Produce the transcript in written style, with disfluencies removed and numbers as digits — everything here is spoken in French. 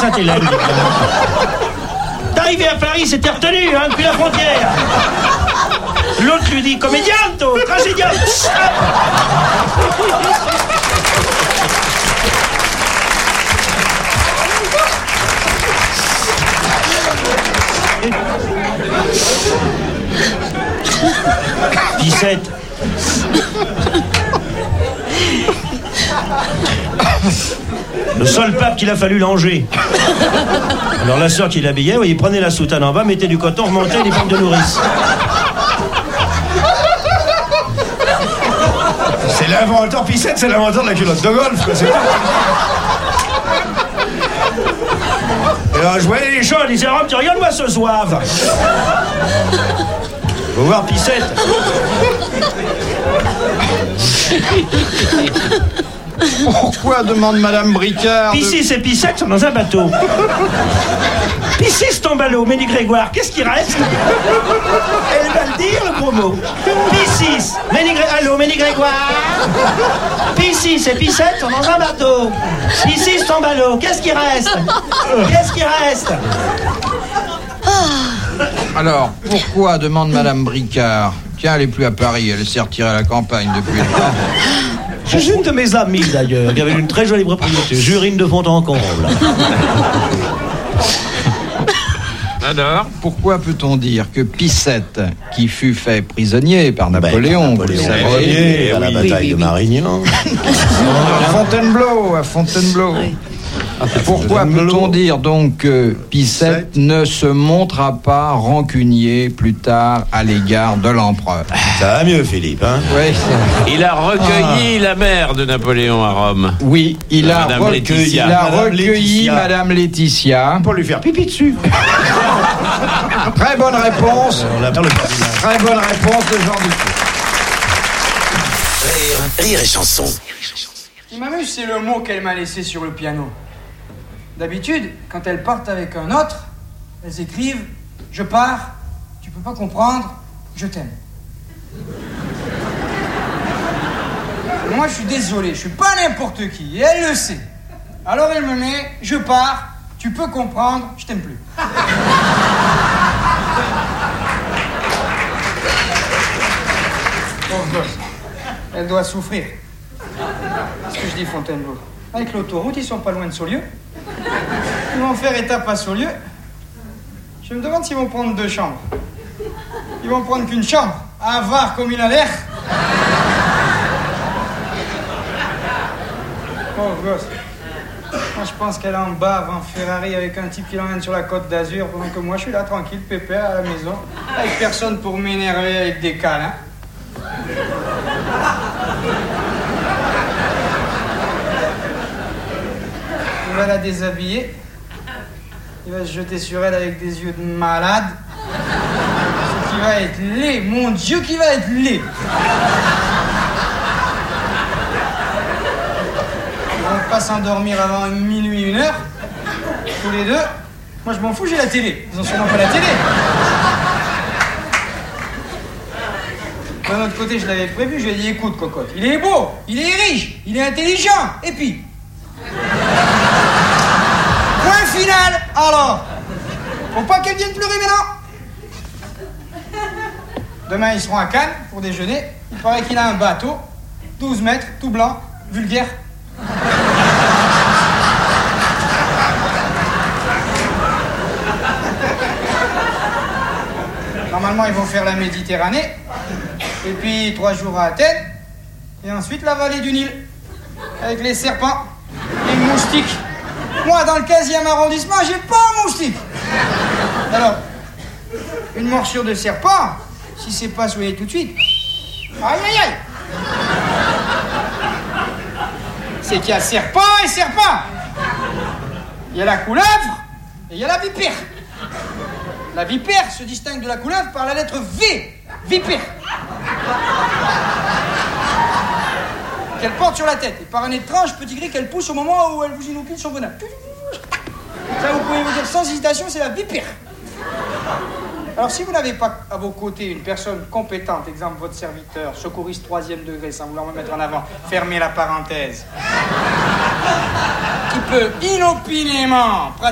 Sainte-Hélène. D'arriver à Paris, c'était retenu, hein, depuis la frontière. L'autre lui dit, comedianto, tragédiante. Piscette. Le seul pape qu'il a fallu langer. Alors la sœur qui l'habillait, il prenait la soutane en bas, mettait du coton, remontait les pommes de nourrice. C'est l'inventeur, Piscette, c'est l'inventeur de la culotte de golf, quoi, c'est pas... Et alors je voyais les gens, ils disaient, Rome, tu regardes-moi ce zouave. Faut voir Piscette. Pourquoi demande Madame Bricard? Piscis et Piscette sont dans un bateau. Piscis tombe à l'eau, Ménie Grégoire, qu'est-ce qui reste? Elle va le dire, le gros mot. Piscis, allô, Ménie Grégoire. Piscis et Piscette sont dans un bateau. Piscis tombe à l'eau, qu'est-ce qui reste? Qu'est-ce qui reste? Alors, pourquoi demande Madame Bricard? Tiens, elle est plus à Paris, elle s'est retirée à la campagne depuis le temps. J'ai une de mes amies, d'ailleurs, qui avait une très jolie propriété, Jurine de Fontencomble. Alors, pourquoi peut-on dire que Piscette, qui fut fait prisonnier par Napoléon, vous le savez, à la bataille de Marignan. à Fontainebleau. Oui. Pourquoi peut-on dire donc que Piscette ne se montra pas rancunier plus tard à l'égard de l'empereur? Ça va mieux, Philippe, hein? Oui. Il a recueilli la mère de Napoléon à Rome. Oui, il a recueilli Madame Laetitia. Pour lui faire pipi dessus. Très bonne réponse. Très bonne réponse de Jean Dupuis. Rire et chanson. Ce qui m'amuse, c'est le mot qu'elle m'a laissé sur le piano. D'habitude, quand elles partent avec un autre, elles écrivent « Je pars, tu peux pas comprendre, je t'aime ». Moi, je suis désolé, je suis pas n'importe qui, et elle le sait. Alors elle me met « Je pars, tu peux comprendre, je t'aime plus ». Pauvre gosse, elle doit souffrir. C'est ce que je dis, Fontainebleau. Avec l'autoroute, ils sont pas loin de Saulieu. Ils vont faire étape à Saulieu. Je me demande s'ils vont prendre 2 chambres. Ils vont prendre qu'une chambre. Avare comme il a l'air. Pauvre gosse. Moi, je pense qu'elle est en bas en Ferrari avec un type qui l'emmène sur la Côte d'Azur, pendant que moi, je suis là, tranquille, pépère, à la maison, avec personne pour m'énerver avec des câlins. Il va la déshabiller. Il va se jeter sur elle avec des yeux de malade. Ce qui va être laid. Mon Dieu, qui va être laid. Ils vont pas s'endormir avant minuit, 1h. Tous les deux. Moi, je m'en fous, j'ai la télé. Ils ont sûrement pas la télé. D'un autre côté, je l'avais prévu. Je lui ai dit, écoute, cocotte, il est beau, il est riche, il est intelligent. Et puis... Point final, alors. Faut pas qu'elle vienne pleurer maintenant. Demain, ils seront à Cannes pour déjeuner. Il paraît qu'il a un bateau, 12 mètres, tout blanc, vulgaire. Normalement, ils vont faire la Méditerranée. Et puis, 3 jours à Athènes. Et ensuite, la vallée du Nil. Avec les serpents, les moustiques. Moi, dans le 15e arrondissement, j'ai pas un moustique. Alors, une morsure de serpent, si c'est pas soigné tout de suite, aïe aïe aïe. C'est qu'il y a serpent et serpent. Il y a la couleuvre et il y a la vipère. La vipère se distingue de la couleuvre par la lettre V. Vipère. Qu'elle porte sur la tête. Et par un étrange petit cri qu'elle pousse au moment où elle vous inocule son venin. Ça, vous pouvez vous dire sans hésitation, c'est la vipère. Alors, si vous n'avez pas à vos côtés une personne compétente, exemple votre serviteur, secouriste 3e degré, sans vouloir me mettre en avant, fermez la parenthèse, qui peut inopinément